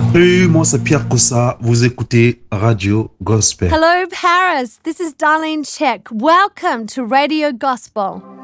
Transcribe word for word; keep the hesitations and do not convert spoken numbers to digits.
Salut, moi c'est Pierre Cossa, vous écoutez Radio Gospel. Hello, Paris. This is Darlene Check. Welcome to Radio Gospel.